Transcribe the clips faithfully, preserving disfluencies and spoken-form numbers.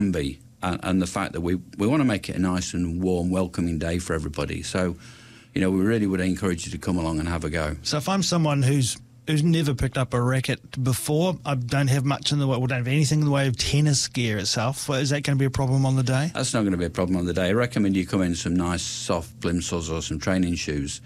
be, and, and the fact that we, we want to make it a nice and warm, welcoming day for everybody. So, you know, we really would encourage you to come along and have a go. So if I'm someone who's who's never picked up a racket before, I don't have much in the way, well, don't have anything in the way of tennis gear itself, is that going to be a problem on the day? That's not going to be a problem on the day. I recommend you come in some nice soft plimsolls or some training shoes,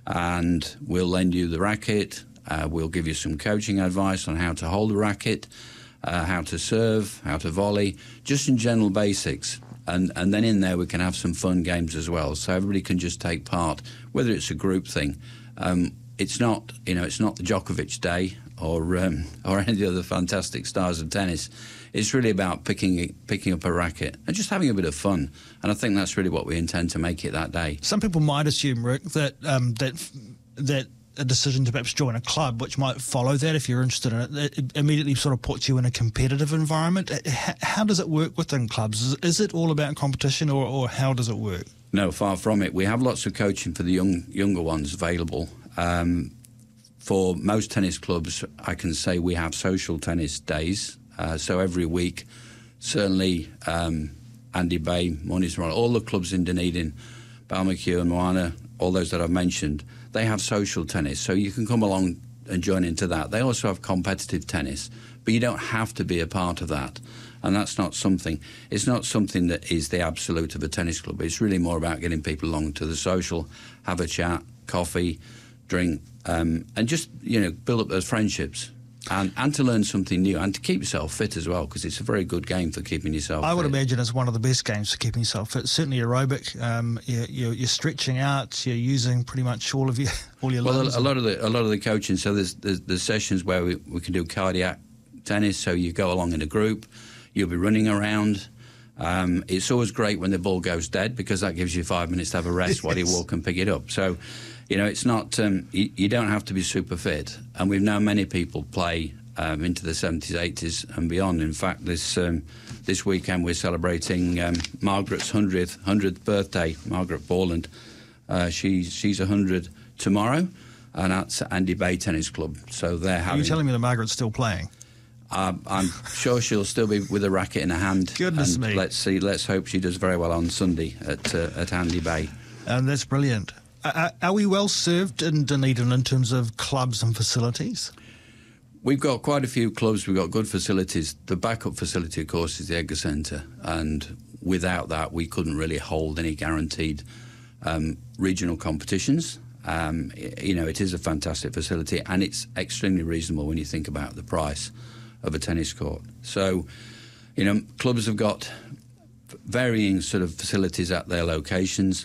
and we'll lend you the racket. Uh, we'll give you some coaching advice on how to hold the racket, uh, how to serve, how to volley, just in general basics. And, and then in there we can have some fun games as well, so everybody can just take part, whether it's a group thing. Um, it's not, you know, it's not the Djokovic day or um, or any of the other fantastic stars of tennis. It's really about picking picking up a racket and just having a bit of fun. And I think that's really what we intend to make it that day. Some people might assume, Rick, that um, that that a decision to perhaps join a club, which might follow that if you're interested in it, it immediately sort of puts you in a competitive environment. How does it work within clubs? Is it all about competition, or, or how does it work? No, far from it. We have lots of coaching for the young younger ones available. Um, for most tennis clubs, I can say we have social tennis days. Uh, so every week, certainly um, Andy Bay, Moniz Moran, all the clubs in Dunedin, Balmacue and Moana, all those that I've mentioned, they have social tennis. So you can come along and join into that. They also have competitive tennis, but you don't have to be a part of that. And that's not something, it's not something that is the absolute of a tennis club. It's really more about getting people along to the social, have a chat, coffee, drink, um, and just, you know, build up those friendships. And, and to learn something new and to keep yourself fit as well, because it's a very good game for keeping yourself I fit. would imagine it's one of the best games for keeping yourself fit. Certainly aerobic. Um, you're, you're, you're stretching out. You're using pretty much all of your all your well, limbs. a, a lot of the a lot of the coaching. So there's there's, there's sessions where we, we can do cardiac tennis. So you go along in a group. You'll be running around. Um, it's always great when the ball goes dead, because that gives you five minutes to have a rest yes. while you walk and pick it up. So, you know, it's not um, you, you don't have to be super fit. And we've known many people play Um, into the seventies, eighties and beyond. In fact, this um, this weekend we're celebrating um, Margaret's hundredth hundredth birthday, Margaret Borland. Uh, she, she's one hundred tomorrow, and that's Andy Bay Tennis Club. So they're having... Are you telling me that Margaret's still playing? Uh, I'm sure she'll still be with a racket in her hand. Goodness and me. Let's see, let's hope she does very well on Sunday at, uh, at Andy Bay. Um, that's brilliant. Uh, are we well served in Dunedin in terms of clubs and facilities? We've got quite a few clubs. We've got good facilities. The backup facility, of course, is the Edgar Centre, and without that, we couldn't really hold any guaranteed um, regional competitions. Um, you know, it is a fantastic facility, and it's extremely reasonable when you think about the price of a tennis court. So, you know, clubs have got varying sort of facilities at their locations.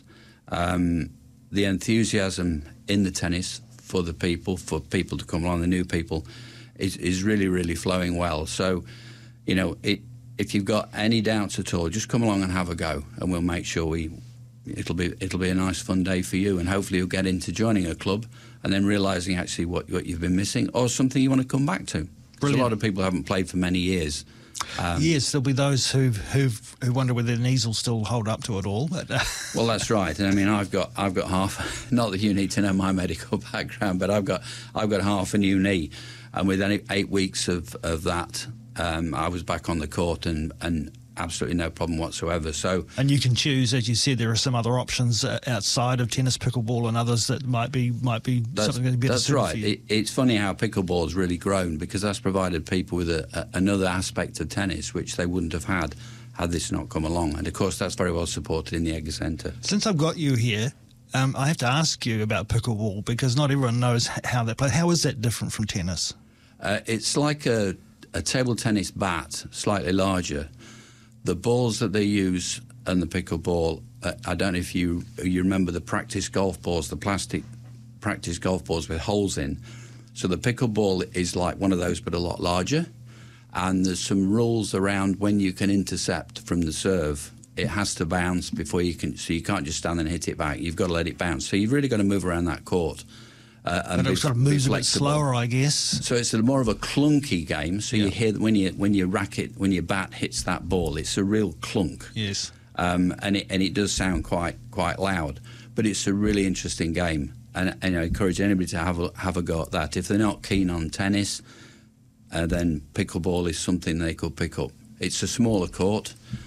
Um, the enthusiasm in the tennis for the people, for people to come along, the new people, Is, is really, really flowing well. So, you know, it, if you've got any doubts at all, just come along and have a go, and we'll make sure we it'll be it'll be a nice, fun day for you, and hopefully you'll get into joining a club and then realising actually what what you've been missing, or something you want to come back to. So a lot of people haven't played for many years. Um, yes, there'll be those who who who wonder whether their knees will still hold up to it all. But well, that's right. I mean, I've got I've got half. Not that you need to know my medical background, but I've got I've got half a new knee. And within eight weeks of, of that, um, I was back on the court and, and absolutely no problem whatsoever. So, and you can choose, as you said, there are some other options uh, outside of tennis, pickleball, and others that might be might be something that would be better That's suited right. for you. It, it's funny how pickleball's really grown, because that's provided people with a, a, another aspect of tennis which they wouldn't have had had this not come along. And of course, that's very well supported in the Edgar Centre. Since I've got you here, um, I have to ask you about pickleball, because not everyone knows how they play. How is that different from tennis? Uh, it's like a, a table tennis bat, slightly larger. The balls that they use in the pickleball, uh, I don't know if you you remember the practice golf balls, the plastic practice golf balls with holes in. So the pickleball is like one of those, but a lot larger. And there's some rules around when you can intercept from the serve. It has to bounce before you can, so you can't just stand and hit it back. You've got to let it bounce. So you've really got to move around that court. Uh, and but it sort of moves a bit slower, I guess. So it's a more of a clunky game. So yeah. you hear when you when your racket when your bat hits that ball, it's a real clunk. Yes. Um, and it and it does sound quite quite loud, but it's a really interesting game. And, and I encourage anybody to have a, have a go at that. If they're not keen on tennis, uh, then pickleball is something they could pick up. It's a smaller court,